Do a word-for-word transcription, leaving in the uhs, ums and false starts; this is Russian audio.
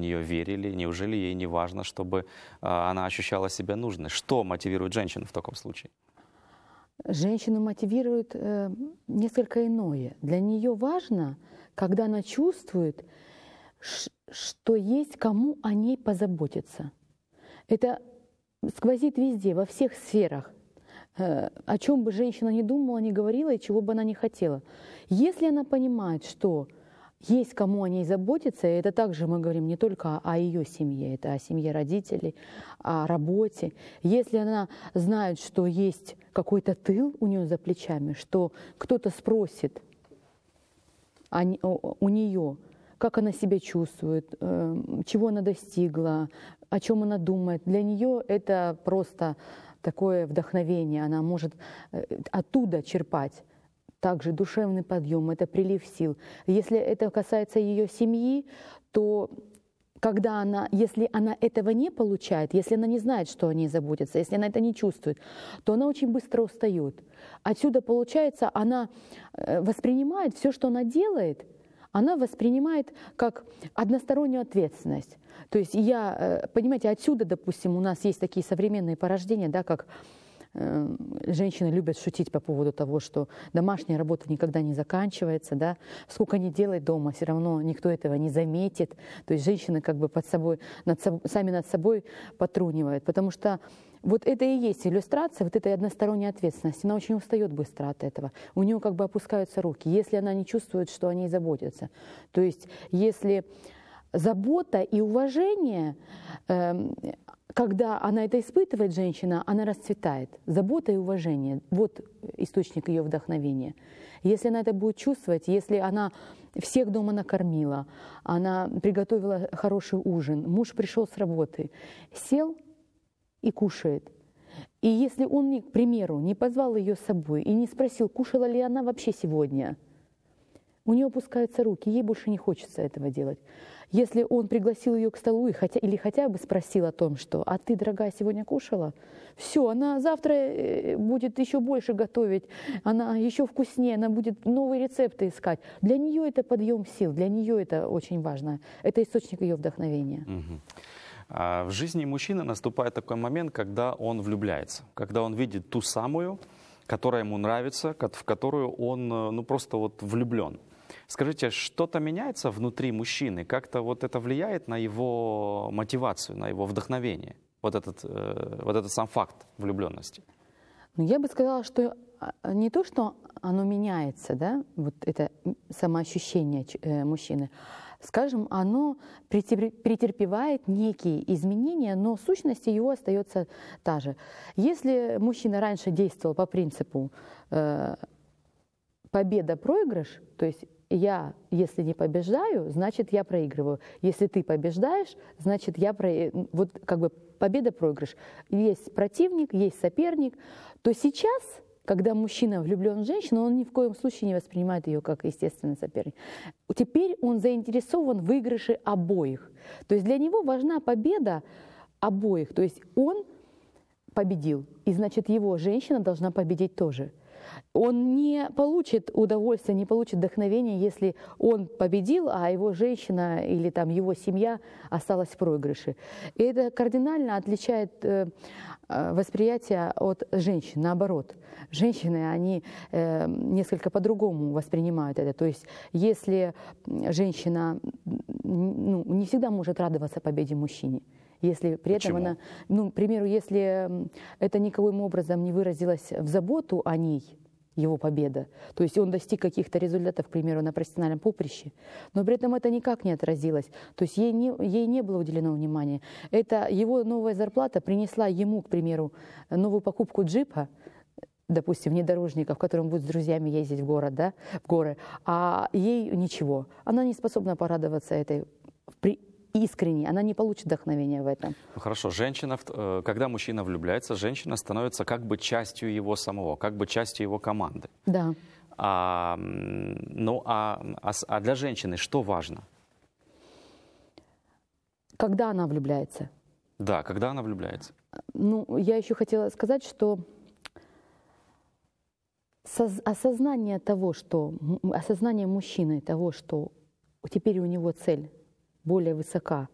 нее верили? Неужели ей не важно, чтобы а, она ощущала себя нужной? Что мотивирует женщину в таком случае? Женщину мотивирует э, несколько иное. Для нее важно, когда она чувствует, что есть кому о ней позаботиться. Это сквозит везде, во всех сферах. Э, о чем бы женщина ни думала, ни говорила, и чего бы она ни хотела. Если она понимает, что есть кому о ней заботиться, и это также мы говорим не только о ее семье, это о семье родителей, о работе. Если она знает, что есть какой-то тыл у нее за плечами, что кто-то спросит у нее, как она себя чувствует, чего она достигла, о чем она думает, для нее это просто такое вдохновение, она может оттуда черпать. Также душевный подъем, это прилив сил. Если это касается ее семьи, то когда она, если она этого не получает, если она не знает, что о ней заботится, если она это не чувствует, то она очень быстро устает. Отсюда, получается, она воспринимает все, что она делает, она воспринимает как одностороннюю ответственность. То есть я, понимаете, отсюда, допустим, у нас есть такие современные порождения, да, как женщины любят шутить по поводу того, что домашняя работа никогда не заканчивается, да, сколько ни делай дома, все равно никто этого не заметит. То есть женщины как бы под собой, над собой, сами над собой потрунивают, потому что вот это и есть иллюстрация вот этой односторонней ответственности. Она очень устает быстро от этого. У нее как бы опускаются руки, если она не чувствует, что о ней заботятся. То есть если забота и уважение, э, когда она это испытывает, женщина, она расцветает. Забота и уважение – вот источник ее вдохновения. Если она это будет чувствовать, если она всех дома накормила, она приготовила хороший ужин, муж пришел с работы, сел и кушает. И если он, к примеру, не позвал ее с собой и не спросил, кушала ли она вообще сегодня, у нее опускаются руки, ей больше не хочется этого делать. Если он пригласил ее к столу и хотя, или хотя бы спросил о том, что «а ты, дорогая, сегодня кушала?» Все, она завтра будет еще больше готовить, она еще вкуснее, она будет новые рецепты искать. Для нее это подъем сил, для нее это очень важно. Это источник ее вдохновения. Угу. А в жизни мужчины наступает такой момент, когда он влюбляется, когда он видит ту самую, которая ему нравится, в которую он ну, просто вот влюблен. Скажите, что-то меняется внутри мужчины? Как-то вот это влияет на его мотивацию, на его вдохновение? Вот этот, э, вот этот сам факт влюбленности. Ну, я бы сказала, что не то, что оно меняется, да, вот это самоощущение э, мужчины, скажем, оно претерпевает некие изменения, но в сущности его остается та же. Если мужчина раньше действовал по принципу э, победа-проигрыш, то есть я, если не побеждаю, значит, я проигрываю. Если ты побеждаешь, значит, я про... Вот как бы победа-проигрыш. Есть противник, есть соперник. То сейчас, когда мужчина влюблен в женщину, он ни в коем случае не воспринимает ее как естественный соперник. Теперь он заинтересован в выигрыше обоих. То есть для него важна победа обоих. То есть он победил, и значит, его женщина должна победить тоже. Он не получит удовольствия, не получит вдохновения, если он победил, а его женщина или там его семья осталась в проигрыше. И это кардинально отличает э, восприятие от женщин, наоборот. Женщины, они э, несколько по-другому воспринимают это. То есть если женщина ну, не всегда может радоваться победе мужчине, если при этом Почему? она, ну, к примеру, если это никаким образом не выразилось в заботу о ней, его победа, то есть он достиг каких-то результатов, к примеру, на профессиональном поприще, но при этом это никак не отразилось, то есть ей не, ей не было уделено внимания. Это его новая зарплата принесла ему, к примеру, новую покупку джипа, допустим, внедорожника, в котором будет с друзьями ездить в город, да, в горы, а ей ничего. Она не способна порадоваться этой при искренне, она не получит вдохновения в этом. Ну, хорошо, женщина, когда мужчина влюбляется, женщина становится как бы частью его самого, как бы частью его команды. Да. А, ну, а, а, а для женщины что важно? Когда она влюбляется? Да, когда она влюбляется. Ну, я еще хотела сказать, что осознание того, что осознание мужчины того, что теперь у него цель более высока,